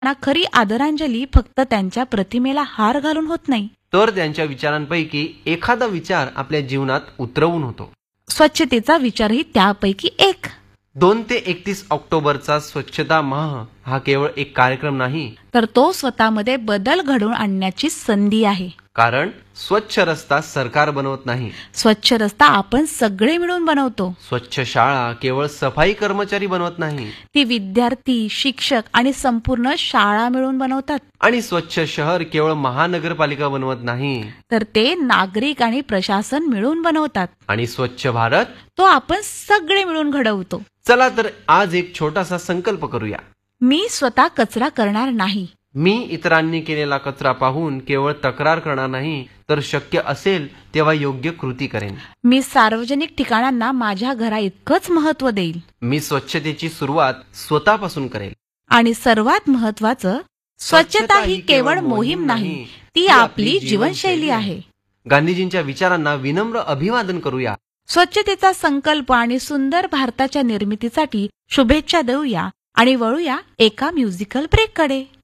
ना खरी आदरांजली फक्त त्यांच्या प्रतिमेला हार घालून होत नाही, तर त्यांच्या विचारांपैकी एखादा विचार आपल्या जीवनात उतरवून होतो. स्वच्छतेचा विचारही त्यापैकी एक. 2 ते 31 ऑक्टोबरचा स्वच्छता माह हा केवळ एक कार्यक्रम नाही, तर तो स्वतःमध्ये बदल घडवून आणण्याची संधी आहे. कारण स्वच्छ रस्ता सरकार बनवत नाही, स्वच्छ रस्ता आपण सगळे मिळून बनवतो. स्वच्छ शाळा केवळ सफाई कर्मचारी बनवत नाही, ती विद्यार्थी, शिक्षक आणि संपूर्ण शाळा मिळून बनवतात. आणि स्वच्छ शहर केवळ महानगरपालिका बनवत नाही, तर ते नागरिक आणि प्रशासन मिळून बनवतात. आणि स्वच्छ भारत तो आपण सगळे मिळून घडवतो. चला तर आज एक छोटासा संकल्प करूया. मी स्वतः कचरा करणार नाही. मी इतरांनी केलेला कचरा पाहून केवळ तक्रार करणार नाही, तर शक्य असेल तेव्हा योग्य कृती करेन. मी सार्वजनिक ठिकाणांना माझ्या घरा इतकंच महत्त्व देईल. मी स्वच्छतेची सुरुवात स्वतःपासून करेल. आणि सर्वात महत्त्वाचं, स्वच्छता ही केवळ मोहीम नाही, ती आपली जीवनशैली आहे. गांधीजींच्या विचारांना विनम्र अभिवादन करूया. स्वच्छतेचा संकल्प आणि सुंदर भारताच्या निर्मितीसाठी शुभेच्छा देऊया आणि वळूया एका म्युझिकल ब्रेककडे.